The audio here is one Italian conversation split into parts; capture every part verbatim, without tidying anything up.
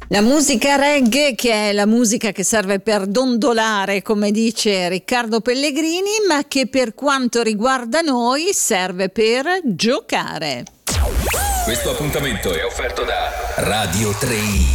La musica reggae, che è la musica che serve per dondolare, come dice Riccardo Pellegrini, ma che per quanto riguarda noi serve per giocare. Questo appuntamento è offerto da Radio tre i.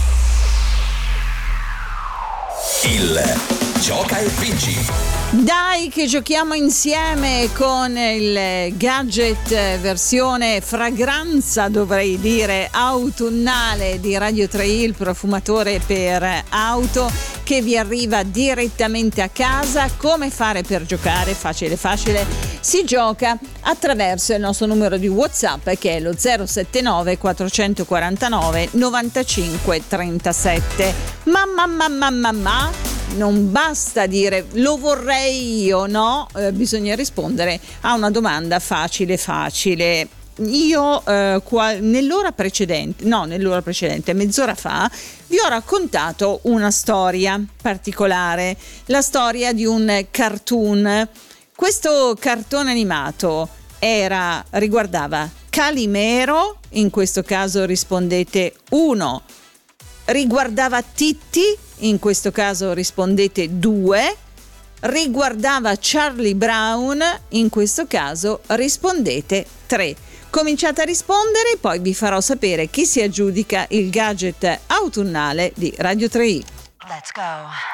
Il Gioca e Vinci. Dai che giochiamo insieme con il gadget versione fragranza, dovrei dire autunnale, di Radio tre i, il profumatore per auto, che vi arriva direttamente a casa. Come fare per giocare? Facile facile, si gioca attraverso il nostro numero di WhatsApp, che è lo zero sette nove quattrocentoquarantanove novantacinque trentasette. Mamma mamma mamma, non basta dire lo vorrei io, no? Eh, bisogna rispondere a una domanda facile facile. Io eh, qual- nell'ora precedente, no, nell'ora precedente, mezz'ora fa, vi ho raccontato una storia particolare, la storia di un cartoon. Questo cartone animato era, riguardava Calimero, in questo caso rispondete uno. Riguardava Titti, in questo caso rispondete due. Riguardava Charlie Brown, in questo caso rispondete tre. Cominciate a rispondere, poi vi farò sapere chi si aggiudica il gadget autunnale di Radio tre i. Let's go.